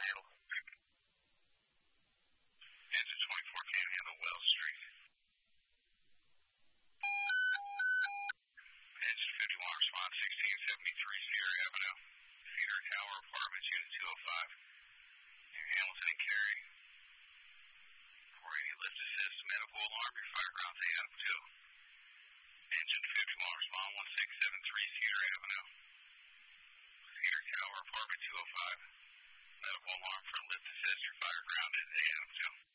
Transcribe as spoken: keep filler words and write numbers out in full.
handle? Engine twenty-four can handle Wells Street. Engine fifty-one, respond sixteen seventy-three Sierra Avenue. Cedar Tower Apartments, Unit two oh five. Near Hamilton and Cary. four eighty lift assist, medical alarm, your fire grounds A Adam two. Engine fifty-one, respond one six seven three Cedar Avenue. Cedar Tower Apartment two oh five. Medical alarm for lift assist, your fire ground is A Adam two.